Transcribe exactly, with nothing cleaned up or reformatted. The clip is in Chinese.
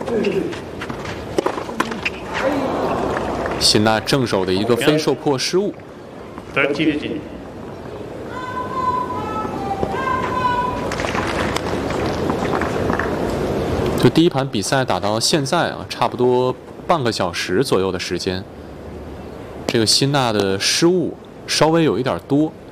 辛娜正手的一个飞受迫失误。就第一盘比赛打到现在啊，差不多半个小时左右的时间，这个辛娜的失误稍微有一点多。